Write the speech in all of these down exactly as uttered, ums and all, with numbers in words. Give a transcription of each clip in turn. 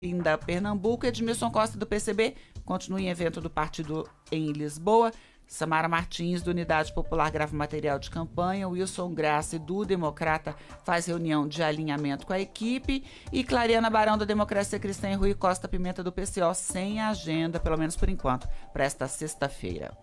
da Pernambuco. Edmilson Costa, do P C B, continua em evento do partido em Lisboa. Samara Martins, do Unidade Popular, grava material de campanha. Wilson Graça, do Democrata, faz reunião de alinhamento com a equipe. E Clariana Barão, da Democracia Cristã, e Rui Costa Pimenta, do P C O, sem agenda, pelo menos por enquanto, para esta sexta-feira.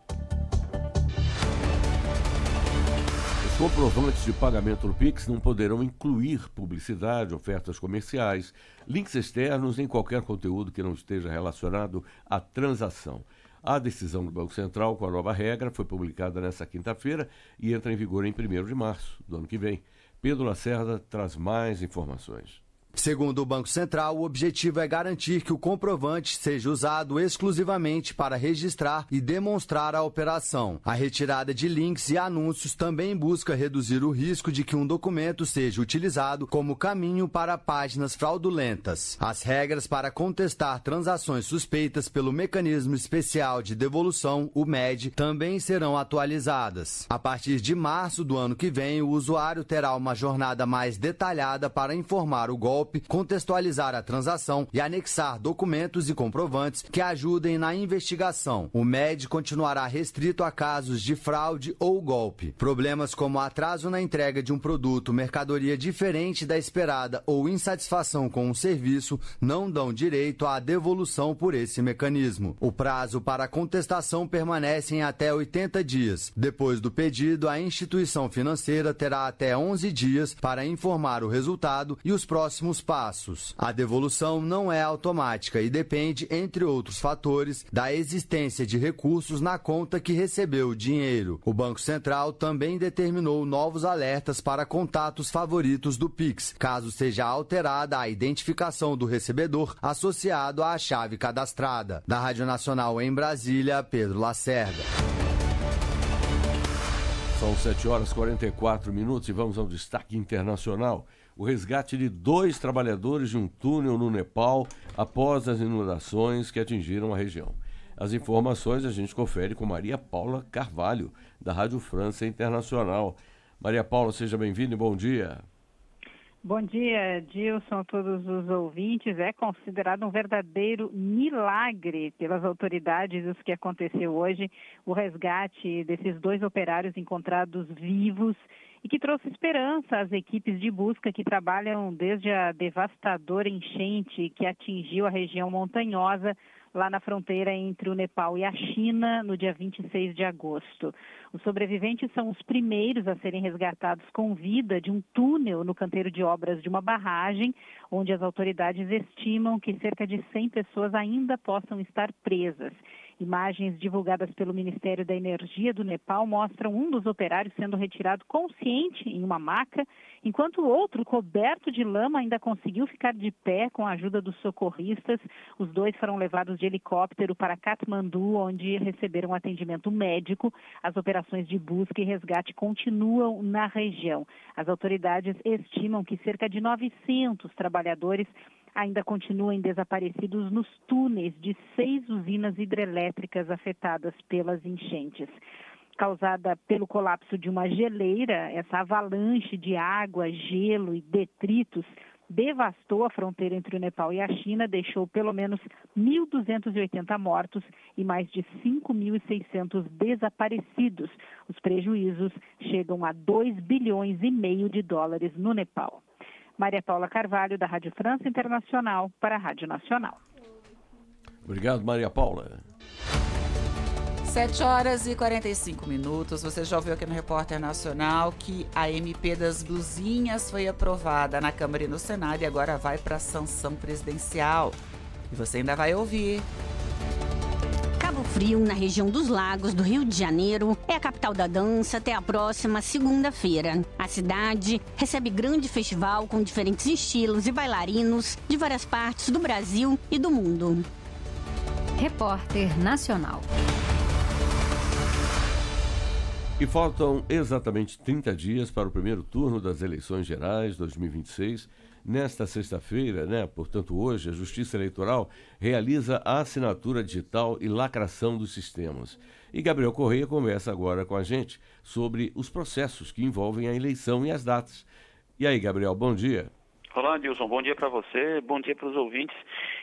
Os comprovantes de pagamento no Pix não poderão incluir publicidade, ofertas comerciais, links externos nem qualquer conteúdo que não esteja relacionado à transação. A decisão do Banco Central com a nova regra foi publicada nesta quinta-feira e entra em vigor em primeiro de março do ano que vem. Pedro Lacerda traz mais informações. Segundo o Banco Central, o objetivo é garantir que o comprovante seja usado exclusivamente para registrar e demonstrar a operação. A retirada de links e anúncios também busca reduzir o risco de que um documento seja utilizado como caminho para páginas fraudulentas. As regras para contestar transações suspeitas pelo Mecanismo Especial de Devolução, o M E D, também serão atualizadas. A partir de março do ano que vem, o usuário terá uma jornada mais detalhada para informar o golpe, contextualizar a transação e anexar documentos e comprovantes que ajudem na investigação. O M E D continuará restrito a casos de fraude ou golpe. Problemas como atraso na entrega de um produto, mercadoria diferente da esperada ou insatisfação com um serviço não dão direito à devolução por esse mecanismo. O prazo para a contestação permanece em até oitenta dias. Depois do pedido, a instituição financeira terá até onze dias para informar o resultado e os próximos passos. A devolução não é automática e depende, entre outros fatores, da existência de recursos na conta que recebeu o dinheiro. O Banco Central também determinou novos alertas para contatos favoritos do Pix, caso seja alterada a identificação do recebedor associado à chave cadastrada. Da Rádio Nacional em Brasília, Pedro Lacerda. São sete horas e quarenta e quatro minutos e vamos ao destaque internacional. O resgate de dois trabalhadores de um túnel no Nepal após as inundações que atingiram a região. As informações a gente confere com Maria Paula Carvalho, da Rádio França Internacional. Maria Paula, seja bem-vinda e bom dia. Bom dia, Dilson, a todos os ouvintes. É considerado um verdadeiro milagre pelas autoridades isso que aconteceu hoje, o resgate desses dois operários encontrados vivos e que trouxe esperança às equipes de busca que trabalham desde a devastadora enchente que atingiu a região montanhosa lá na fronteira entre o Nepal e a China no dia vinte e seis de agosto. Os sobreviventes são os primeiros a serem resgatados com vida de um túnel no canteiro de obras de uma barragem, onde as autoridades estimam que cerca de cem pessoas ainda possam estar presas. Imagens divulgadas pelo Ministério da Energia do Nepal mostram um dos operários sendo retirado consciente em uma maca, enquanto o outro, coberto de lama, ainda conseguiu ficar de pé com a ajuda dos socorristas. Os dois foram levados de helicóptero para Katmandu, onde receberam atendimento médico. As operações de busca e resgate continuam na região. As autoridades estimam que cerca de novecentos trabalhadores ainda continuam desaparecidos nos túneis de seis usinas hidrelétricas afetadas pelas enchentes. Causada pelo colapso de uma geleira, essa avalanche de água, gelo e detritos devastou a fronteira entre o Nepal e a China, deixou pelo menos mil duzentos e oitenta mortos e mais de cinco mil e seiscentos desaparecidos. Os prejuízos chegam a dois bilhões e meio de dólares no Nepal. Maria Paula Carvalho, da Rádio França Internacional, para a Rádio Nacional. Obrigado, Maria Paula. sete horas e quarenta e cinco minutos. Você já ouviu aqui no Repórter Nacional que a M P das blusinhas foi aprovada na Câmara e no Senado e agora vai para a sanção presidencial. E você ainda vai ouvir. Cabo Frio, na região dos Lagos do Rio de Janeiro, é a capital da dança até a próxima segunda-feira. A cidade recebe grande festival com diferentes estilos e bailarinos de várias partes do Brasil e do mundo. Repórter Nacional. E faltam exatamente trinta dias para o primeiro turno das eleições gerais dois mil e vinte e seis. Nesta sexta-feira, né, portanto hoje, a Justiça Eleitoral realiza a assinatura digital e lacração dos sistemas. E Gabriel Correia conversa agora com a gente sobre os processos que envolvem a eleição e as datas. E aí, Gabriel, bom dia. Olá, Dilson, bom dia para você, bom dia para os ouvintes.